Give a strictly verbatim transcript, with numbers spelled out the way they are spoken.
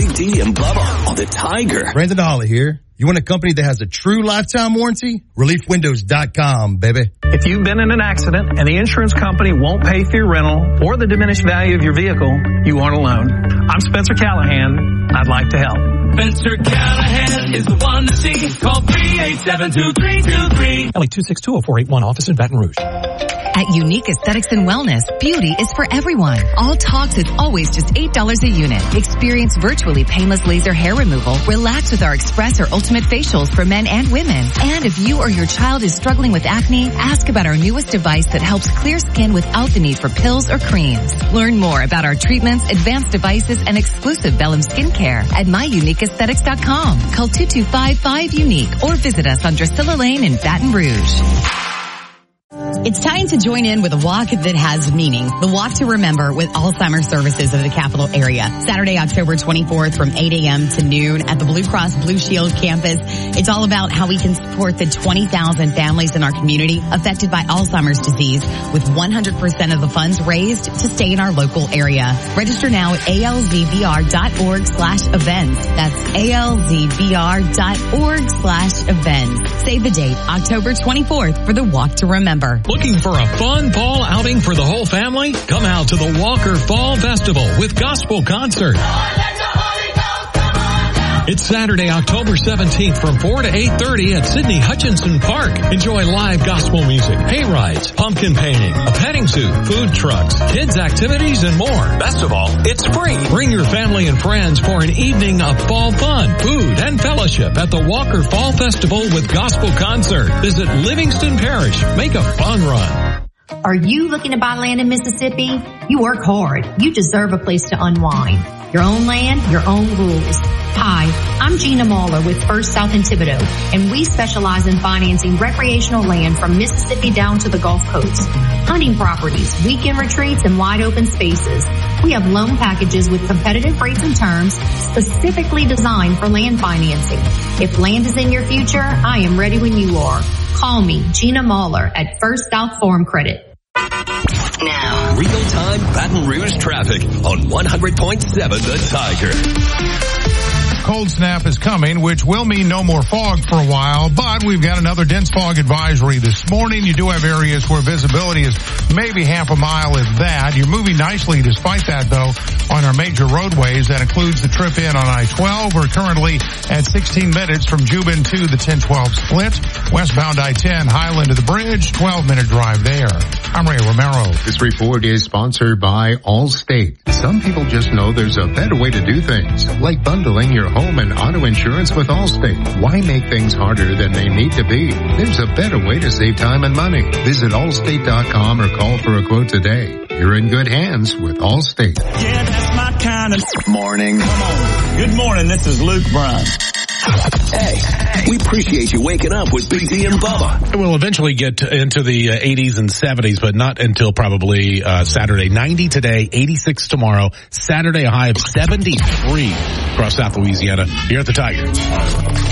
Big D and Bubba on the Tiger. Brandon Holly here. You want a company that has a true lifetime warranty? relief windows dot com, baby. If you've been in an accident and the insurance company won't pay for your rental or the diminished value of your vehicle, you aren't alone. I'm Spencer Callahan. I'd like to help. Spencer Callahan is the one to see. Call three eight seven two three two three. L E two six two oh four eight one office in Baton Rouge. At Unique Aesthetics and Wellness, beauty is for everyone. All Talks is always just eight dollars a unit. Experience virtually painless laser hair removal. Relax with our Express or Ultimate facials for men and women. And if you or your child is struggling with acne, ask about our newest device that helps clear skin without the need for pills or creams. Learn more about our treatments, advanced devices, and exclusive Bellum skincare at my unique aesthetics dot com. Call two two five five unique or visit us on Drusilla Lane in Baton Rouge. It's time to join in with a walk that has meaning. The Walk to Remember with Alzheimer's Services of the Capital Area. Saturday, October twenty-fourth from eight a.m. to noon at the Blue Cross Blue Shield campus. It's all about how we can support the twenty thousand families in our community affected by Alzheimer's disease with one hundred percent of the funds raised to stay in our local area. Register now at A L Z V R dot org slash events. That's A L Z V R dot org slash events. Save the date, October twenty-fourth for the Walk to Remember. Looking for a fun fall outing for the whole family? Come out to the Walker Fall Festival with Gospel Concert. It's Saturday, October seventeenth from four to eight thirty at Sidney Hutchinson Park. Enjoy live gospel music, hay rides, pumpkin painting, a petting zoo, food trucks, kids activities, and more. Best of all, it's free. Bring your family and friends for an evening of fall fun, food, and fellowship at the Walker Fall Festival with Gospel Concert. Visit Livingston Parish. Make a fun run. Are you looking to buy land in Mississippi? You work hard. You deserve a place to unwind. Your own land, your own rules. Hi, I'm Gina Mahler with First South in Thibodaux, and we specialize in financing recreational land from Mississippi down to the Gulf Coast. Hunting properties, weekend retreats, and wide open spaces. We have loan packages with competitive rates and terms specifically designed for land financing. If land is in your future, I am ready when you are. Call me, Gina Mahler, at First South Farm Credit. Now, real-time Baton Rouge traffic on one hundred point seven The Tiger. Cold snap is coming, which will mean no more fog for a while, but we've got another dense fog advisory this morning. You do have areas where visibility is maybe half a mile, if that. You're moving nicely despite that, though, on our major roadways. That includes the trip in on I twelve. We're currently at sixteen minutes from Jubin to the ten twelve split. Westbound I ten, Highland to the bridge, twelve minute drive there. I'm Ray Romero. This report is sponsored by Allstate. Some people just know there's a better way to do things, like bundling your home and auto insurance with Allstate. Why make things harder than they need to be? There's a better way to save time and money. Visit allstate dot com or call for a quote today. You're in good hands with Allstate. Yeah, that's my kind of morning. Come on. Good morning. This is Luke Bryan. Hey, we appreciate you waking up with Big D and Bubba. We'll eventually get into the uh, eighties and seventies, but not until probably uh, Saturday. ninety today, eighty-six tomorrow. Saturday, a high of seventy-three across South Louisiana. Here at the Tiger.